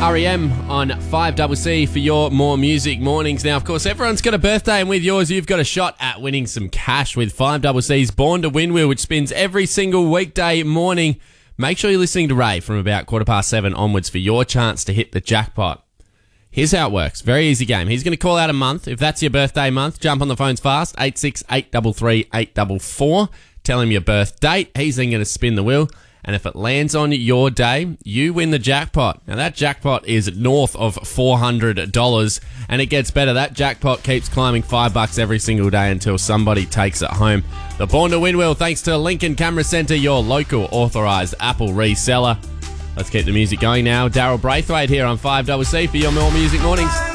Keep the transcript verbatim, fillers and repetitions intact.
R E M on five C C for your More Music Mornings. Now, of course, everyone's got a birthday, and with yours, you've got a shot at winning some cash with five C C's Born to Win wheel, which spins every single weekday morning. Make sure you're listening to Ray from about quarter past seven onwards for your chance to hit the jackpot. Here's how it works. Very easy game. He's going to call out a month. If that's your birthday month, jump on the phones fast, eight six eight three three eight four four. Tell him your birth date. He's then going to spin the wheel. And if it lands on your day, you win the jackpot. Now, that jackpot is north of four hundred dollars. And it gets better. That jackpot keeps climbing five bucks every single day until somebody takes it home. The Born to Win wheel, thanks to Lincoln Camera Centre, your local authorised Apple reseller. Let's keep the music going now. Daryl Braithwaite here on five C C for your More Music Mornings.